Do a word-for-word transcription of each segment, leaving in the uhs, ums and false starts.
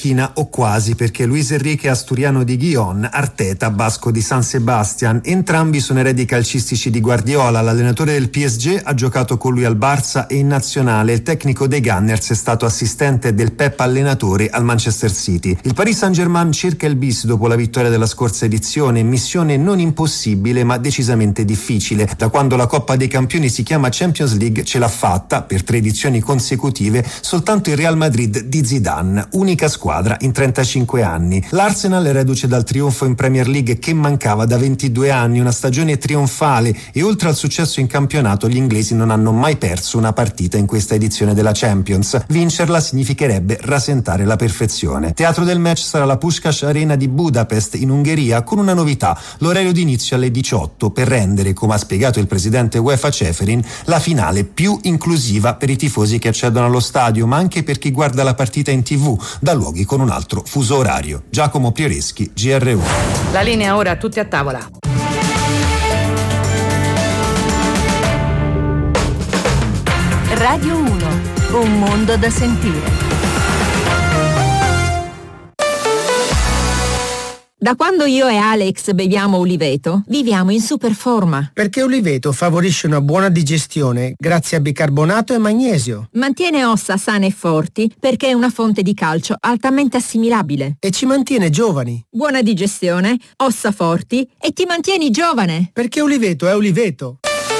panchina o quasi, perché Luis Enrique asturiano di Gijón, Arteta basco di San Sebastian, entrambi sono eredi calcistici di Guardiola. L'allenatore del P S G ha giocato con lui al Barça e in nazionale, il tecnico dei Gunners è stato assistente del Pep allenatore al Manchester City. Il Paris Saint-Germain cerca il bis dopo la vittoria della scorsa edizione, missione non impossibile ma decisamente difficile. Da quando la Coppa dei Campioni si chiama Champions League ce l'ha fatta per tre edizioni consecutive soltanto il Real Madrid di Zidane, unica squadra in trentacinque anni. L'Arsenal è reduce dal trionfo in Premier League che mancava da ventidue anni, una stagione trionfale, e oltre al successo in campionato gli inglesi non hanno mai perso una partita in questa edizione della Champions. Vincerla significherebbe rasentare la perfezione. Teatro del match sarà la Puskás Arena di Budapest in Ungheria, con una novità: l'orario d'inizio alle diciotto, per rendere, come ha spiegato il presidente UEFA Ceferin, la finale più inclusiva per i tifosi che accedono allo stadio, ma anche per chi guarda la partita in tv da luoghi con un altro fuso orario. Giacomo Prioreschi, G R uno. La linea ora, tutti a tavola. Radio uno, un mondo da sentire. Da quando io e Alex beviamo Uliveto, viviamo in super forma. Perché Uliveto favorisce una buona digestione grazie a bicarbonato e magnesio. Mantiene ossa sane e forti perché è una fonte di calcio altamente assimilabile. E ci mantiene giovani. Buona digestione, ossa forti e ti mantieni giovane. Perché Uliveto è Uliveto.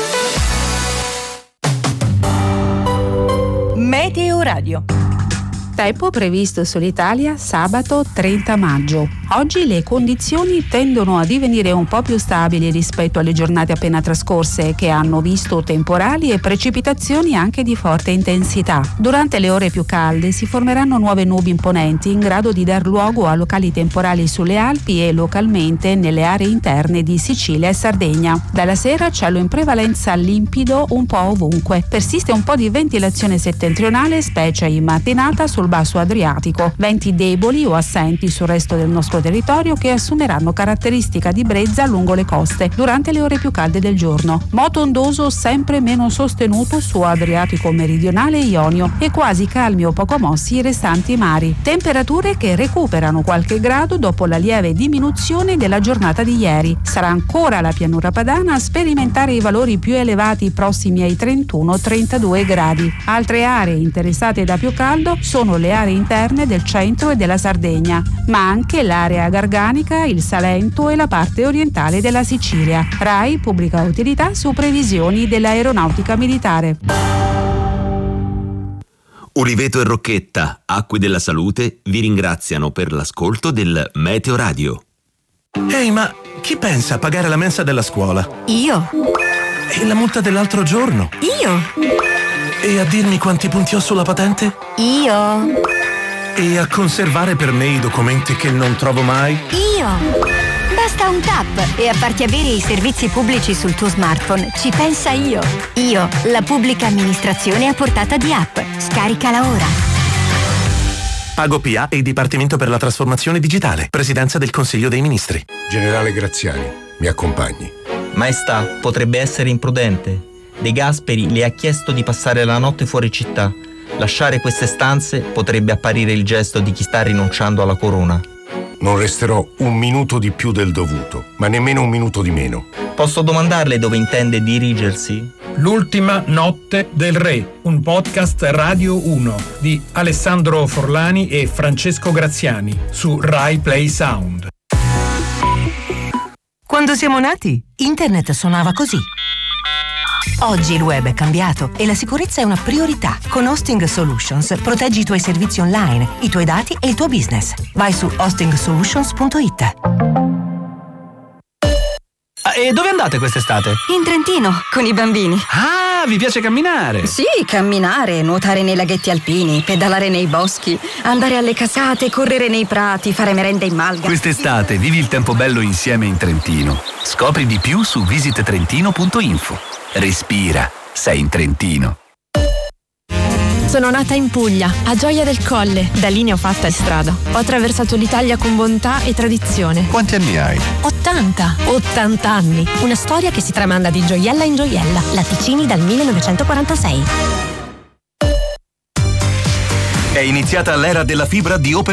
Meteo Radio. Tempo previsto sull'Italia sabato trenta maggio. Oggi le condizioni tendono a divenire un po' più stabili rispetto alle giornate appena trascorse, che hanno visto temporali e precipitazioni anche di forte intensità. Durante le ore più calde si formeranno nuove nubi imponenti in grado di dar luogo a locali temporali sulle Alpi e localmente nelle aree interne di Sicilia e Sardegna. Dalla sera cielo in prevalenza limpido un po' ovunque. Persiste un po' di ventilazione settentrionale, specie in mattinata sul basso Adriatico. Venti deboli o assenti sul resto del nostro territorio che assumeranno caratteristica di brezza lungo le coste durante le ore più calde del giorno. Moto ondoso sempre meno sostenuto su Adriatico meridionale e Ionio e quasi calmi o poco mossi i restanti mari. Temperature che recuperano qualche grado dopo la lieve diminuzione della giornata di ieri. Sarà ancora la pianura padana a sperimentare i valori più elevati prossimi ai trentuno trentadue gradi. Altre aree interessate da più caldo sono le aree interne del centro e della Sardegna, ma anche l'area garganica, il Salento e la parte orientale della Sicilia. RAI pubblica utilità su previsioni dell'aeronautica militare. Uliveto e Rocchetta, Acque della Salute, vi ringraziano per l'ascolto del Meteo Radio. Ehi, ma chi pensa a pagare la mensa della scuola? Io. E la multa dell'altro giorno? Io. E a dirmi quanti punti ho sulla patente? Io. E a conservare per me i documenti che non trovo mai? Io. Basta un tap e a farti avere i servizi pubblici sul tuo smartphone. Ci pensa Io. Io, la pubblica amministrazione a portata di app. Scaricala ora. Pago P A e Dipartimento per la Trasformazione Digitale. Presidenza del Consiglio dei Ministri. Generale Graziani, mi accompagni. Maestà, potrebbe essere imprudente. De Gasperi le ha chiesto di passare la notte fuori città. Lasciare queste stanze potrebbe apparire il gesto di chi sta rinunciando alla corona. Non resterò un minuto di più del dovuto, ma nemmeno un minuto di meno. Posso domandarle dove intende dirigersi? L'ultima notte del re, un podcast Radio uno di Alessandro Forlani e Francesco Graziani su Rai Play Sound. Quando siamo nati, internet suonava così. Oggi il web è cambiato e la sicurezza è una priorità. Con Hosting Solutions proteggi i tuoi servizi online, i tuoi dati e il tuo business. Vai su hosting solutions punto it. Ah, e dove andate quest'estate? In Trentino, con i bambini. Ah, vi piace camminare? Sì, camminare, nuotare nei laghetti alpini, pedalare nei boschi, andare alle casate, correre nei prati, fare merenda in malga. Quest'estate vivi il tempo bello insieme in Trentino. Scopri di più su visit trentino punto info. Respira, sei in Trentino. Sono nata in Puglia, a Gioia del Colle. Da lì ne ho fatta di strada. Ho attraversato l'Italia con bontà e tradizione. Quanti anni hai? ottanta. ottanta anni. Una storia che si tramanda di gioiella in gioiella. Latticini dal millenovecentoquarantasei. È iniziata l'era della fibra di Open